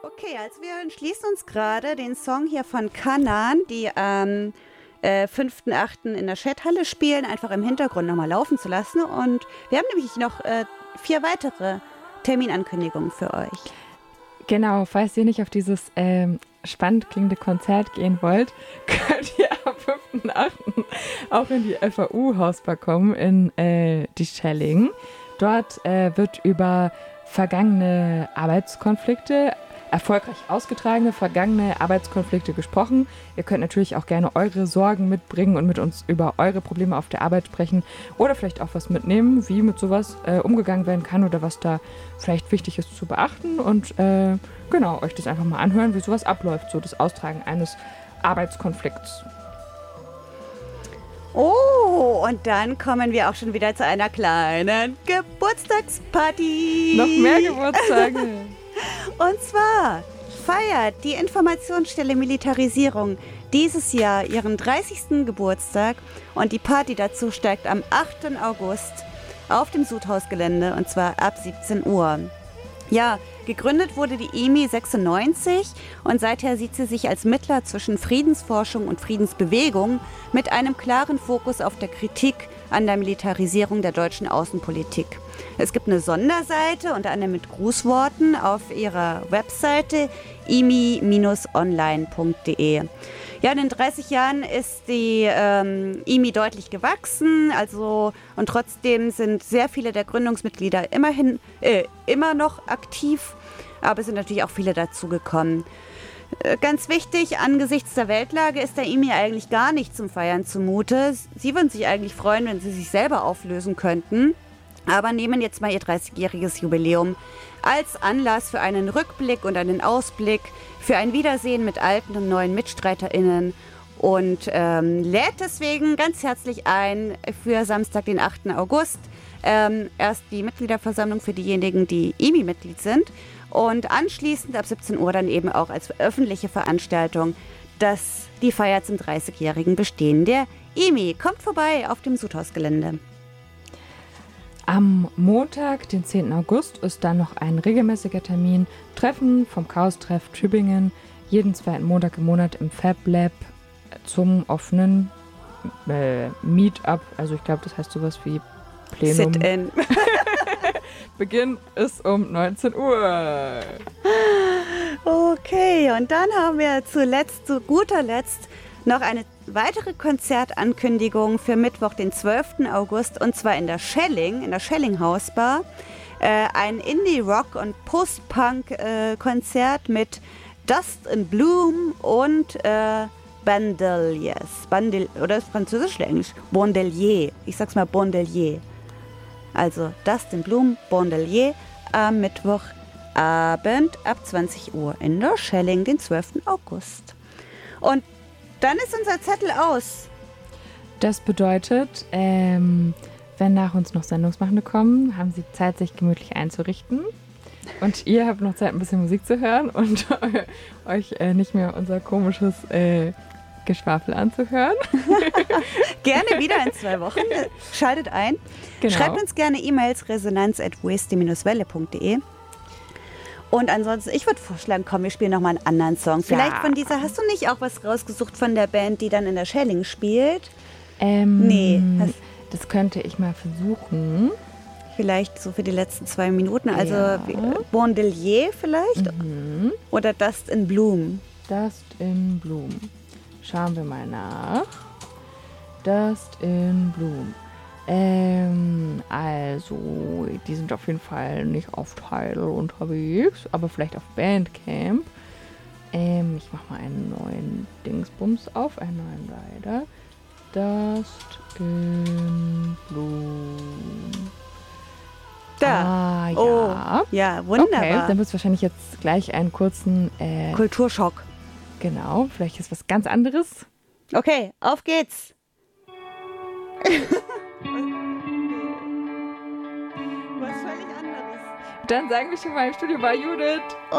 Okay, also wir entschließen uns gerade, den Song hier von Kanan, die am 5.8. in der Chathalle spielen, einfach im Hintergrund nochmal laufen zu lassen. Und wir haben nämlich noch 4 weitere Terminankündigungen für euch. Genau, falls ihr nicht auf dieses spannend klingende Konzert gehen wollt, könnt ihr am 5.8. auch in die FAU-Hausbar kommen in die Schelling. Dort wird über vergangene Arbeitskonflikte, erfolgreich ausgetragene vergangene Arbeitskonflikte gesprochen. Ihr könnt natürlich auch gerne eure Sorgen mitbringen und mit uns über eure Probleme auf der Arbeit sprechen oder vielleicht auch was mitnehmen, wie mit sowas umgegangen werden kann oder was da vielleicht wichtig ist zu beachten und genau, euch das einfach mal anhören, wie sowas abläuft, so das Austragen eines Arbeitskonflikts. Oh, und dann kommen wir auch schon wieder zu einer kleinen Geburtstagsparty. Noch mehr Geburtstage. Und zwar feiert die Informationsstelle Militarisierung dieses Jahr ihren 30. Geburtstag und die Party dazu steigt am 8. August auf dem Sudhausgelände und zwar ab 17 Uhr. Ja, gegründet wurde die IMI 96 und seither sieht sie sich als Mittler zwischen Friedensforschung und Friedensbewegung mit einem klaren Fokus auf der Kritik an der Militarisierung der deutschen Außenpolitik. Es gibt eine Sonderseite, unter anderem mit Grußworten, auf ihrer Webseite imi-online.de. Ja, in den 30 Jahren ist die IMI deutlich gewachsen, und trotzdem sind sehr viele der Gründungsmitglieder immer noch aktiv, aber es sind natürlich auch viele dazugekommen. Ganz wichtig, angesichts der Weltlage ist der IMI eigentlich gar nicht zum Feiern zumute. Sie würden sich eigentlich freuen, wenn sie sich selber auflösen könnten, aber nehmen jetzt mal ihr 30-jähriges Jubiläum als Anlass für einen Rückblick und einen Ausblick, für ein Wiedersehen mit alten und neuen MitstreiterInnen und lädt deswegen ganz herzlich ein für Samstag, den 8. August. Erst die Mitgliederversammlung für diejenigen, die IMI-Mitglied sind und anschließend ab 17 Uhr dann eben auch als öffentliche Veranstaltung die Feier zum 30-jährigen Bestehen der IMI. Kommt vorbei auf dem Sudhausgelände. Am Montag, den 10. August, ist dann noch ein regelmäßiger Termin. Treffen vom Chaos-Treff Tübingen, jeden zweiten Montag im Monat im Fab Lab zum offenen Meetup. Also ich glaube, das heißt sowas wie Plenum. Sit-in. Beginn ist um 19 Uhr. Okay, und dann haben wir zu guter Letzt noch eine weitere Konzertankündigung für Mittwoch, den 12. August, und zwar in der Schelling Hausbar. Ein Indie-Rock- und Post-Punk-Konzert mit Dust in Bloom und Bandeliers. Oder ist Französisch oder Englisch? Bandelier. Ich sag's mal Bandelier. Also Dust in Bloom, Bandelier am Mittwochabend ab 20 Uhr in der Schelling, den 12. August. Und dann ist unser Zettel aus. Das bedeutet, wenn nach uns noch Sendungsmachende kommen, haben sie Zeit, sich gemütlich einzurichten. Und ihr habt noch Zeit, ein bisschen Musik zu hören und euch nicht mehr unser komisches Geschwafel anzuhören. Gerne wieder in 2 Wochen. Schaltet ein. Genau. Schreibt uns gerne E-Mails resonanz@weste-welle.de. Und ansonsten, ich würde vorschlagen, komm, wir spielen nochmal einen anderen Song. Vielleicht von dieser, hast du nicht auch was rausgesucht von der Band, die dann in der Schelling spielt? Nee. Das könnte ich mal versuchen. Vielleicht so für die letzten 2 Minuten. Also Ja. Bandelier vielleicht? Mhm. Oder Dust in Bloom? Dust in Bloom. Schauen wir mal nach. Dust in Bloom. Also, die sind auf jeden Fall nicht auf Tidal unterwegs, aber vielleicht auf Bandcamp. Ich mache mal einen neuen Dingsbums auf, einen neuen Rider. Dust in Bloom. Da. Ah, ja. Oh, ja, wunderbar. Okay, dann wird es wahrscheinlich jetzt gleich einen kurzen Kulturschock. Genau, vielleicht ist was ganz anderes. Okay, auf geht's. Was völlig anderes. Dann sagen wir schon mal, im Studio war Judith.